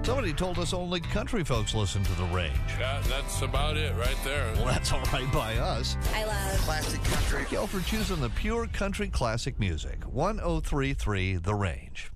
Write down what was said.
Somebody told us only country folks listen to The Range. Yeah, that's about it right there. Well, that's all right by us. I love classic country. Thank y'all for choosing the pure country classic music. 1033 The Range.